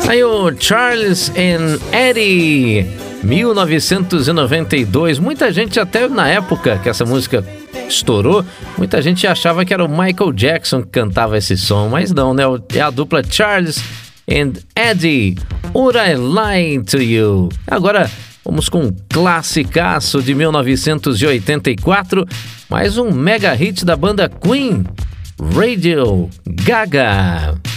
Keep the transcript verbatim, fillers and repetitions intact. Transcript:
Aí o Charles and Eddie, mil novecentos e noventa e dois. Muita gente, até na época que essa música estourou, muita gente achava que era o Michael Jackson que cantava esse som, mas não, né? É a dupla Charles and Eddie, Would I Lie to You? Agora vamos com um classicaço de mil novecentos e oitenta e quatro, mais um mega hit da banda Queen, Radio Gaga.